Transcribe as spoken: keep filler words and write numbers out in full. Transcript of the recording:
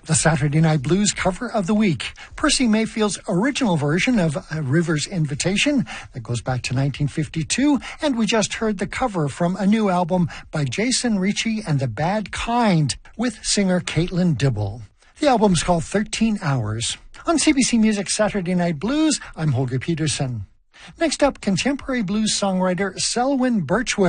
The Saturday Night Blues cover of the week. Percy Mayfield's original version of A River's Invitation that goes back to nineteen fifty-two, and we just heard the cover from a new album by Jason Ricci and the Bad Kind with singer Caitlin Dibble. The album's called thirteen hours. On C B C Music Saturday Night Blues, I'm Holger Peterson. Next up, contemporary blues songwriter Selwyn Birchwood.